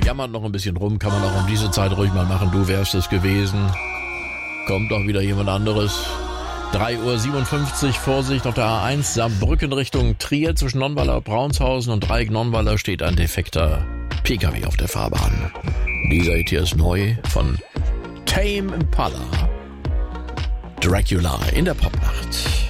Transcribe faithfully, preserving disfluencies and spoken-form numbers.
jammert noch ein bisschen rum, kann man auch um diese Zeit ruhig mal machen. Du wärst es gewesen. Kommt auch wieder jemand anderes. drei Uhr siebenundfünfzig, Vorsicht auf der A eins, Saarbrücken Richtung Trier zwischen Nonnweiler, Braunshausen und Dreieck Nonnweiler steht ein defekter P K W auf der Fahrbahn. Dieser hier ist neu von Tame Impala. Dracula in der Popnacht.